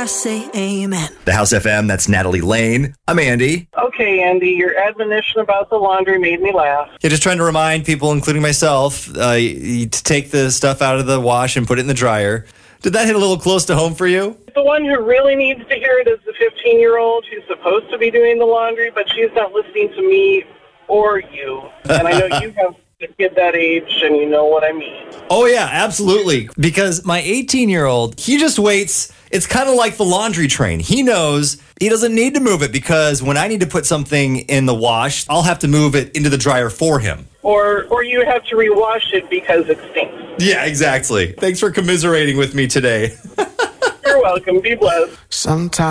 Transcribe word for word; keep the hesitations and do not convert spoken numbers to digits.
I say amen. The House F M, that's Natalie Lane. I'm Andy. Okay, Andy, your admonition about the laundry made me laugh. Yeah, just trying to remind people, including myself, uh, to take the stuff out of the wash and put it in the dryer. Did that hit a little close to home for you? The one who really needs to hear it is the fifteen-year-old who's supposed to be doing the laundry, but she's not listening to me or you. And I know you have a kid that age, and you know what I mean. Oh, yeah, absolutely. Because my eighteen-year-old, he just waits. It's kind of like the laundry train. He knows he doesn't need to move it because when I need to put something in the wash, I'll have to move it into the dryer for him. Or or you have to rewash it because it stinks. Yeah, exactly. Thanks for commiserating with me today. You're welcome. Be blessed. Sometimes